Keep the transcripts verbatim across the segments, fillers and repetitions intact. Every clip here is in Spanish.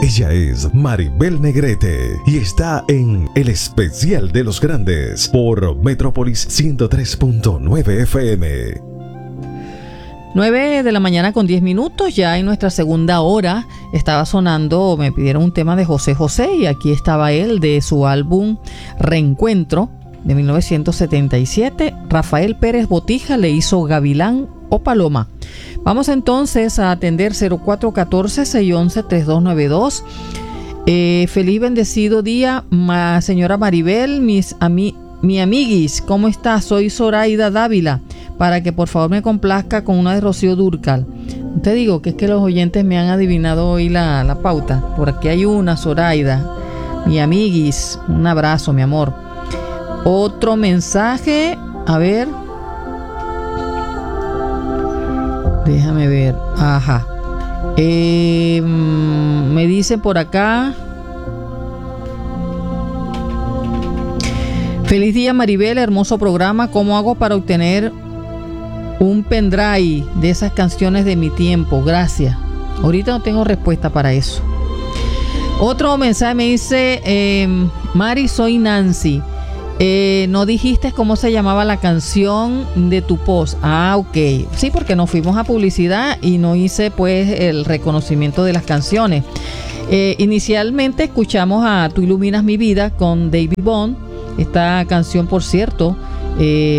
Ella es Maribel Negrete y está en El Especial de los Grandes por Metrópolis ciento tres punto nueve F M. nueve de la mañana con diez minutos, ya en nuestra segunda hora estaba sonando, me pidieron un tema de José José y aquí estaba él de su álbum Reencuentro de mil novecientos setenta y siete. Rafael Pérez Botija le hizo Gavilán o Paloma. Vamos entonces a atender cero cuatro uno cuatro, seis uno uno, tres dos nueve dos. Eh, feliz bendecido día, ma, señora Maribel, mis ami, mi amiguis, ¿cómo está? Soy Zoraida Dávila, para que por favor me complazca con una de Rocío Dúrcal. Te digo que es que los oyentes me han adivinado hoy la, la pauta. Por aquí hay una, Zoraida, mi amiguis, un abrazo, mi amor. Otro mensaje, a ver. Déjame ver. Ajá. Eh, me dicen por acá. Feliz día, Maribel, hermoso programa. ¿Cómo hago para obtener un pendrive de esas canciones de mi tiempo? Gracias. Ahorita no tengo respuesta para eso. Otro mensaje me dice, eh, Mari, soy Nancy. Eh, no dijiste cómo se llamaba la canción de tu post. Ah, ok. Sí, porque nos fuimos a publicidad y no hice pues el reconocimiento de las canciones. Eh, inicialmente escuchamos a Tú iluminas mi vida con David Bond. Esta canción, por cierto, eh,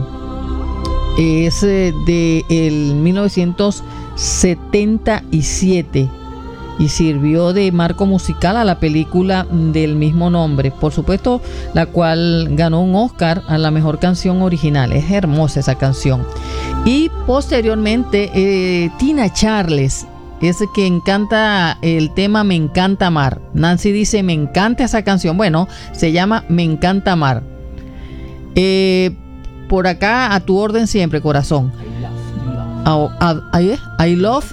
es de el mil novecientos setenta y siete. Y sirvió de marco musical a la película del mismo nombre, por supuesto, la cual ganó un Oscar a la mejor canción original. Es hermosa esa canción. Y posteriormente eh, Tina Charles es quien canta el tema Me Encanta Amar. Nancy dice me encanta esa canción. Bueno, se llama Me Encanta Amar. Eh, por acá a tu orden siempre, corazón. I, I, I love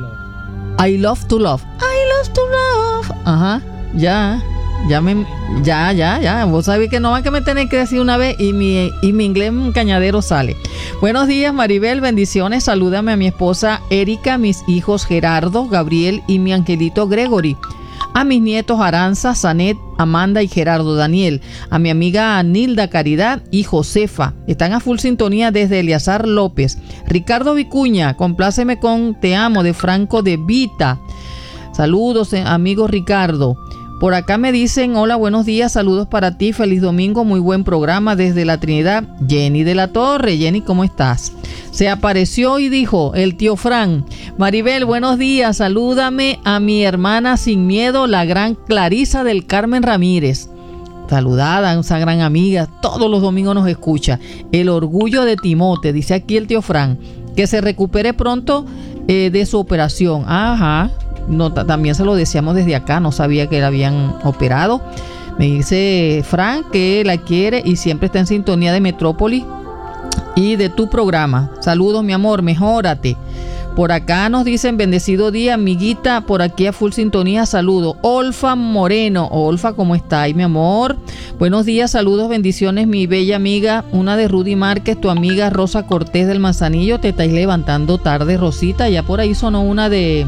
I love to love. I love to love. Ajá, ya, ya me, ya, ya, ya. Vos sabés que no van que me tener que decir una vez y mi, y mi inglés cañadero sale. Buenos días, Maribel, bendiciones. Salúdame a mi esposa Erika, mis hijos Gerardo, Gabriel y mi angelito Gregory. A mis nietos Aranza, Sanet, Amanda y Gerardo Daniel. A mi amiga Nilda Caridad y Josefa. Están a full sintonía desde Eleazar López. Ricardo Vicuña, compláceme con Te Amo de Franco de Vita. Saludos, amigo Ricardo. Por acá me dicen, hola, buenos días, saludos para ti, feliz domingo, muy buen programa desde la Trinidad. Jenny de la Torre. Jenny, ¿cómo estás? Se apareció y dijo el tío Fran, Maribel, buenos días, salúdame a mi hermana sin miedo, la gran Clarisa del Carmen Ramírez. Saludada, esa gran amiga, todos los domingos nos escucha. El orgullo de Timote, dice aquí el tío Fran, que se recupere pronto eh, de su operación. Ajá. No, también se lo deseamos desde acá, no sabía que la habían operado. Me dice Frank que la quiere y siempre está en sintonía de Metrópolis y de tu programa. Saludos, mi amor, mejórate. Por acá nos dicen bendecido día, amiguita, por aquí a full sintonía, saludos. Olfa Moreno, Olfa, ¿cómo está? Y mi amor, buenos días, saludos, bendiciones, mi bella amiga, una de Rudy Márquez, tu amiga Rosa Cortés del Manzanillo. Te estáis levantando tarde, Rosita, ya por ahí sonó una de...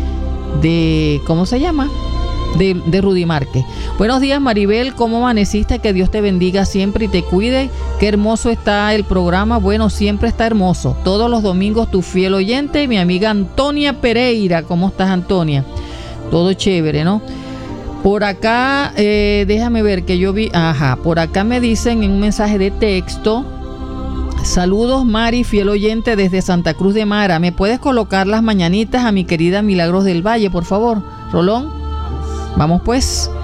de ¿cómo se llama? De, de Rudy Márquez. Buenos días, Maribel, ¿cómo amaneciste? Que Dios te bendiga siempre y te cuide. Qué hermoso está el programa. Bueno, siempre está hermoso. Todos los domingos tu fiel oyente, mi amiga Antonia Pereira. ¿Cómo estás, Antonia? Todo chévere, ¿no? Por acá, eh, déjame ver que yo vi. Ajá, por acá me dicen en un mensaje de texto. Saludos, Mari, fiel oyente desde Santa Cruz de Mara. ¿Me puedes colocar las mañanitas a mi querida Milagros del Valle, por favor? Rolón, vamos pues.